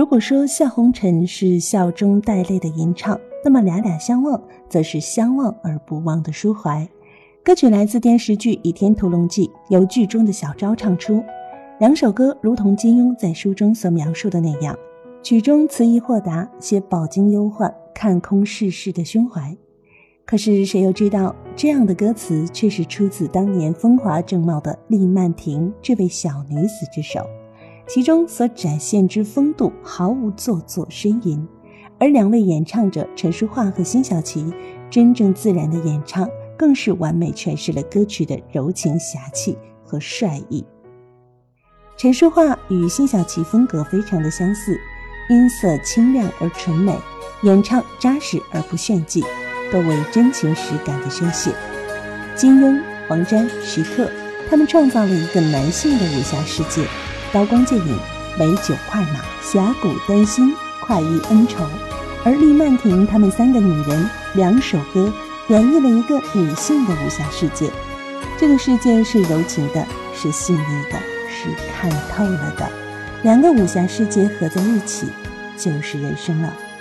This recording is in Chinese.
如果说笑红尘是笑中带泪的吟唱，那么俩俩相望则是相望而不忘的抒怀。歌曲来自电视剧《倚天屠龙记》，由剧中的小昭唱出。两首歌如同金庸在书中所描述的那样，曲中词意豁达，写饱经忧患，看空世事的胸怀。可是谁又知道，这样的歌词却是出自当年风华正茂的厉曼婷这位小女子之手，其中所展现之风度毫无做作呻吟，而两位演唱者陈淑桦和辛晓琪真正自然的演唱，更是完美诠释了歌曲的柔情侠气和帅意。陈淑桦与辛晓琪风格非常的相似，音色清亮而纯美，演唱扎实而不炫技，都为真情实感的宣泄。金庸、黄沾、徐克，他们创造了一个男性的武侠世界，刀光剑影，美酒快马，侠骨丹心，快意恩仇。而厉曼婷他们三个女人两首歌演绎了一个女性的武侠世界，这个世界是柔情的，是细腻的，是看透了的。两个武侠世界合在一起，就是人生了。